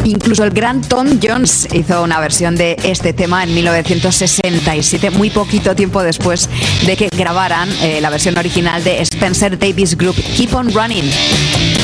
Incluso el gran Tom Jones hizo una versión de este tema en 1967, muy poquito tiempo después de que grabaran la versión original de Spencer Davis Group, Keep on Running.